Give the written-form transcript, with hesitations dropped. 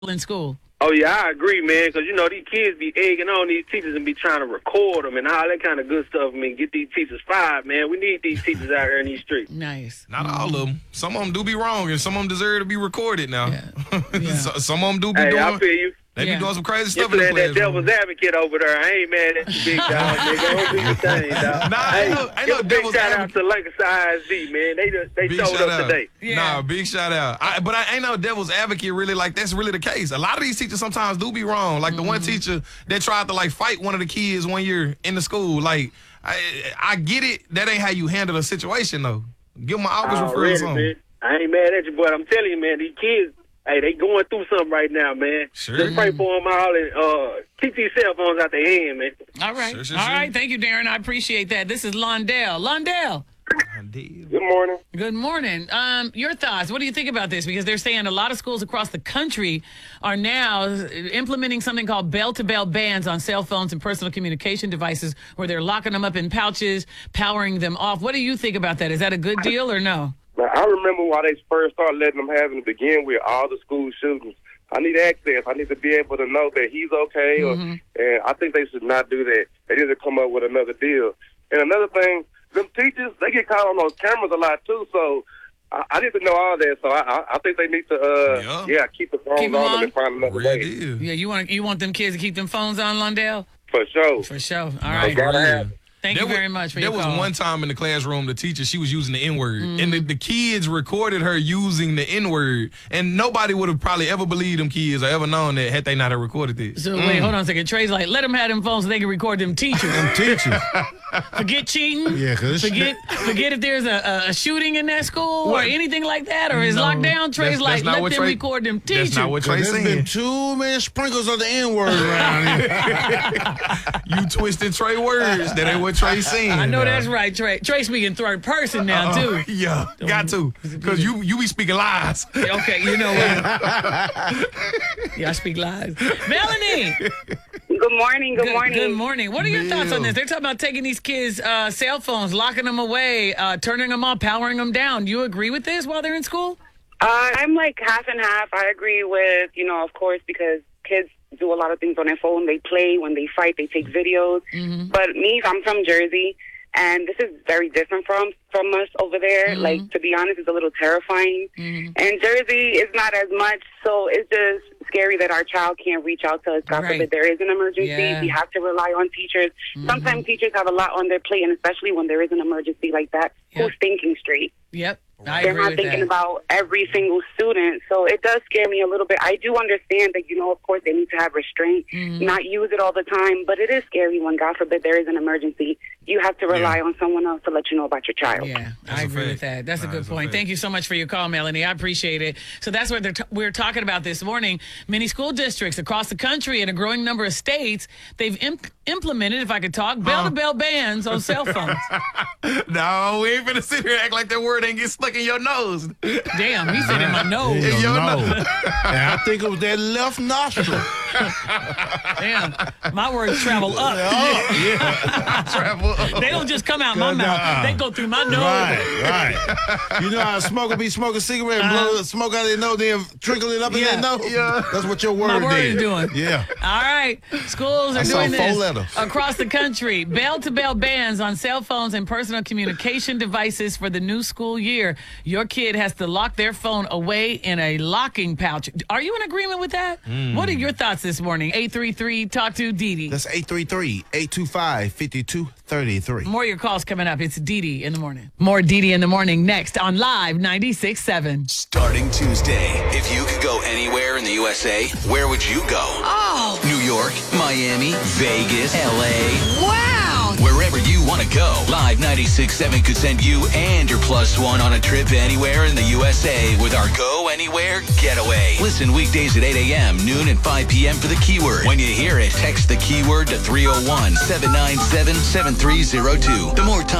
in school. Oh, yeah, I agree, man, because, these kids be egging on these teachers and be trying to record them and all that kind of good stuff, man. Get these teachers fired, man. We need these teachers out here in these streets. Nice. Not all of them. Some of them do be wrong, and some of them deserve to be recorded now. Yeah. Some of them do be doing. I feel you. They be doing some crazy You stuff in the playing that classroom. devil's advocate over there. I ain't mad at you, big dog. Nigga, don't do your thing, dog. Ain't no give a big devil's shout out advocate. to Lancaster ISD, man. They Big showed shout up out. today. Yeah. Nah, big shout out. But I ain't no devil's advocate really. Like, that's really the case. A lot of these teachers sometimes do be wrong. Like the one teacher that tried to fight one of the kids one year in the school. Like, I get it. That ain't how you handle a situation though. Give them an office referral or something. Man. I ain't mad at you, but I'm telling you, man, these kids, they going through something right now, man. Sure. Just pray for them all and keep these cell phones out their hand, man. All right. Sure. All right. Thank you, Darren. I appreciate that. This is Londell. Londell. Good morning. Good morning. Your thoughts. What do you think about this? Because they're saying a lot of schools across the country are now implementing something called bell-to-bell bans on cell phones and personal communication devices where they're locking them up in pouches, powering them off. What do you think about that? Is that a good deal or no? Now, I remember when they first started letting them have it to begin with, all the school shootings. I need access. I need to be able to know that he's okay. And I think they should not do that. They need to come up with another deal. And another thing, them teachers, they get caught on those cameras a lot, too. So I need to know all that. So I think they need to, keep the phones Keep 'em on on? and find another Real way. deal. Yeah, you want them kids to keep them phones on, Londell? For sure. For sure. All Nah, right. for real. Thank you very much for your There call. was one time in the classroom, the teacher, she was using the N-word. And the kids recorded her using the N-word. And nobody would have probably ever believed them kids or ever known that had they not have recorded this. So wait, hold on a second. Trey's like, let them have them phones so they can record them teachers. Teachers. Forget cheating. Yeah, because Forget if there's a shooting in that school or anything like that, or is locked down. Trey's that's not let what them Trey- record them teachers. That's not what Trey's there's saying. been too many sprinkles of the N-word around here. You twisted Trey words. That ain't what Trey's saying. I know that's right, Trey. Trey speaking third person now too. Yeah, got to. Because you be speaking lies. Okay, you know what? Yeah, I speak lies. Melanie. Good morning. Good morning. Good morning. What are your thoughts on this? They're talking about taking these kids' cell phones, locking them away, turning them off, powering them down. Do you agree with this while they're in school? I'm like half and half. I agree with, of course, because kids do a lot of things on their phone. They play, when they fight, they take videos. But me, I'm from Jersey, and this is very different from us over there. Like, to be honest, it's a little terrifying. And Jersey is not as much, so it's just scary that our child can't reach out to us. God forbid there is an emergency. Yeah. We have to rely on teachers. Sometimes teachers have a lot on their plate, and especially when there is an emergency like that, who's thinking straight? Yep. I They're agree not with thinking that. about every single student. So it does scare me a little bit. I do understand that, of course, they need to have restraint, not use it all the time. But it is scary when, God forbid, there is an emergency. You have to rely on someone else to let you know about your child. Yeah, I agree with that. That's a good point. Thank you so much for your call, Melanie. I appreciate it. So that's what we're talking about this morning. Many school districts across the country and a growing number of states, they've implemented, if I could talk, bell-to-bell bans on cell phones. No, we ain't finna sit here and act like that word ain't get stuck in your nose. Damn, he said in my nose. In your No. nose. And I think it was that left nostril. Damn, my words travel up. Travel up. They don't just come out my mouth. They go through my nose. Right. You know how a smoker be smoking a cigarette and blow the smoke out of their nose, then trickle it up in their nose? Yeah. That's what your word My word did. is doing. Yeah. All right. Schools are I saw doing 4 this letters. across the country. Bell-to-bell bans on cell phones and personal communication devices for the new school year. Your kid has to lock their phone away in a locking pouch. Are you in agreement with that? What are your thoughts this morning? 833 Talk to Didi. That's 833-825-5233. More of your calls coming up. It's Didi in the morning. More Didi in the morning next on Live 96.7. Starting Tuesday, if you could go anywhere in the USA, where would you go? Oh, New York, Miami, Vegas, LA. wow. Wherever you want to go, Live 96.7 could send you and your +1 on a trip anywhere in the USA with our Go Anywhere Getaway. Listen weekdays at 8 a.m., noon, and 5 p.m. for the keyword. When you hear it, text the keyword to 301-797-7302. The more time